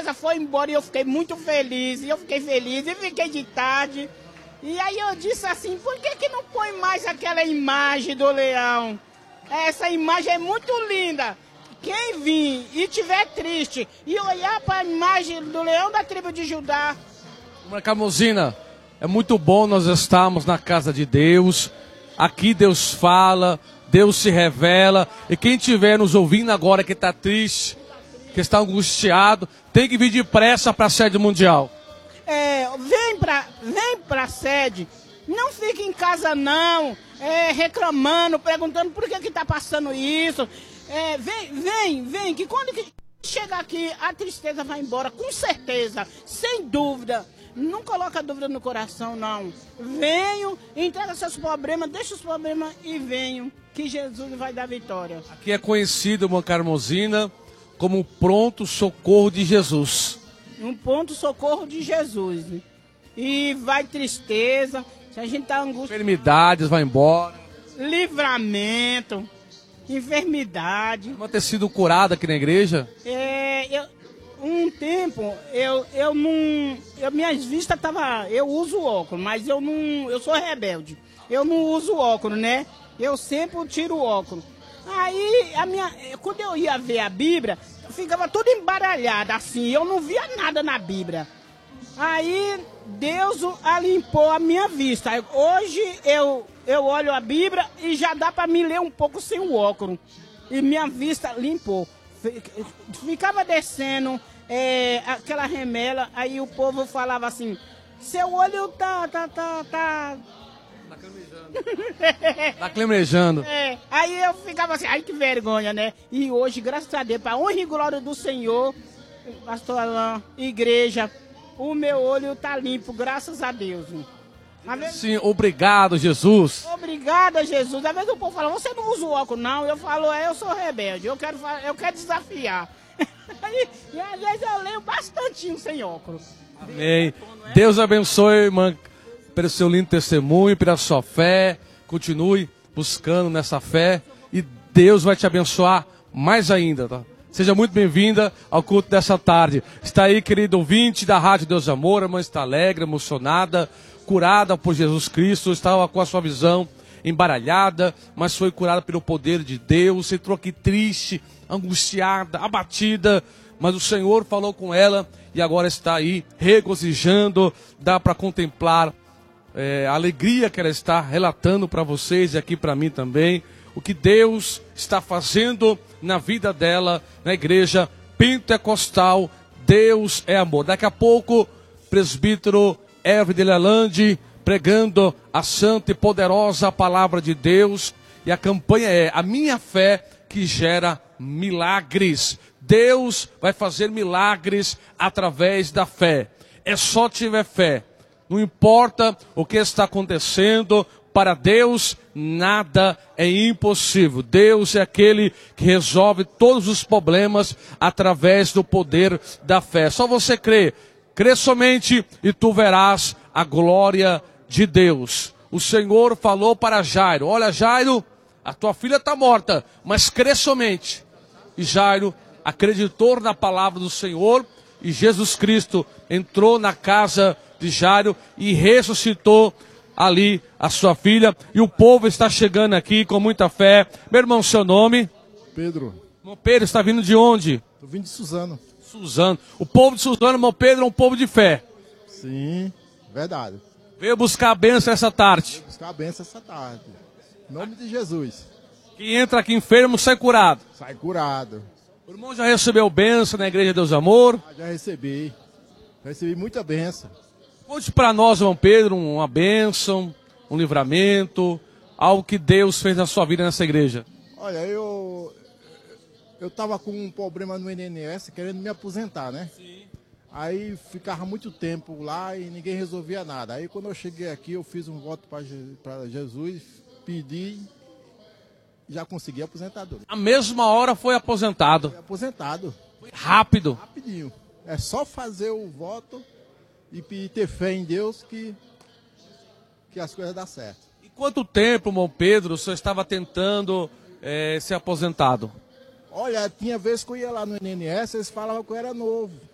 tristeza foi embora e eu fiquei muito feliz. E eu fiquei feliz e fiquei de tarde. E aí eu disse assim, por que não põe mais aquela imagem do leão? Essa imagem é muito linda. Quem vir e estiver triste e olhar para a imagem do leão da tribo de Judá. Irmã Carmozina, é muito bom nós estarmos na casa de Deus. Aqui Deus fala, Deus se revela. E quem estiver nos ouvindo agora que está triste, que está angustiado, tem que vir depressa para a sede mundial. Vem pra sede, não fique em casa não, reclamando, perguntando por que tá passando isso. Vem, que quando que chegar aqui, a tristeza vai embora, com certeza, sem dúvida. Não coloca dúvida no coração, não. Venham, entrega seus problemas, deixa os problemas e venham, que Jesus vai dar vitória. Aqui é conhecido, irmã Carmozina, como o pronto socorro de Jesus. Um ponto socorro de Jesus. E vai tristeza, se a gente tá angustiado. Enfermidades vai embora. Livramento, enfermidade. Irmã ter sido curada aqui na igreja? Um tempo, minhas vistas tava, eu uso óculos, mas eu sou rebelde. Eu não uso óculos, né? Eu sempre tiro o óculos. Aí, quando eu ia ver a Bíblia, eu ficava toda embaralhada, assim, eu não via nada na Bíblia. Aí, Deus limpou a minha vista. Hoje, eu olho a Bíblia e já dá para me ler um pouco sem o óculos. E minha vista limpou. Ficava descendo aquela remela, aí o povo falava assim, seu olho tá clamejando. Aí eu ficava assim, ai que vergonha, né? E hoje, graças a Deus, para honra e glória do Senhor, pastor Alain, igreja, o meu olho tá limpo, graças a Deus. Sim, obrigado, Jesus. Obrigada, Jesus. Às vezes o povo fala, você não usa o óculos, não. Eu falo, eu sou rebelde, eu quero desafiar. E às vezes eu leio bastantinho sem óculos. Amém. Deus abençoe, irmã, pelo seu lindo testemunho, pela sua fé. Continue buscando nessa fé e Deus vai te abençoar mais ainda, tá? Seja muito bem-vinda ao culto dessa tarde. Está aí, querido ouvinte da Rádio Deus Amor, a irmã está alegre, emocionada, curada por Jesus Cristo, estava com a sua visão embaralhada, mas foi curada pelo poder de Deus, entrou aqui triste, angustiada, abatida, mas o Senhor falou com ela e agora está aí regozijando, dá para contemplar a alegria que ela está relatando para vocês e aqui para mim também, o que Deus está fazendo na vida dela, na igreja pentecostal. Deus é amor. Daqui a pouco, presbítero Hervé de Lalande pregando a santa e poderosa palavra de Deus. E a campanha é a minha fé que gera milagres. Deus vai fazer milagres através da fé. É só tiver fé. Não importa o que está acontecendo, para Deus nada é impossível. Deus é aquele que resolve todos os problemas através do poder da fé. Só você crê. Crê somente e tu verás a glória de Deus. O Senhor falou para Jairo, olha Jairo, a tua filha está morta, mas crê somente. E Jairo acreditou na palavra do Senhor e Jesus Cristo entrou na casa de Jairo e ressuscitou ali a sua filha. E o povo está chegando aqui com muita fé. Meu irmão, seu nome? Pedro. Irmão Pedro, está vindo de onde? Estou vindo de Suzano. Suzano. O povo de Suzano, irmão Pedro, é um povo de fé. Sim, verdade. Veio buscar a bênção essa tarde. Veio buscar a bênção essa tarde. Em nome de Jesus. Quem entra aqui enfermo sai curado. Sai curado. O irmão já recebeu bênção na Igreja Deus Amor? Já recebi. Já recebi muita bênção. Conte para nós, irmão Pedro, uma bênção, um livramento, algo que Deus fez na sua vida nessa igreja. Olha, eu estava com um problema no INSS, querendo me aposentar, né? Sim. Aí ficava muito tempo lá e ninguém resolvia nada. Aí quando eu cheguei aqui, eu fiz um voto para Jesus, pedi, já consegui a aposentadoria. A mesma hora foi aposentado. Foi aposentado. Foi rápido. Rapidinho. É só fazer o voto e ter fé em Deus que as coisas dão certo. E quanto tempo, irmão Pedro, o senhor estava tentando ser aposentado? Olha, tinha vezes que eu ia lá no INSS, eles falavam que eu era novo.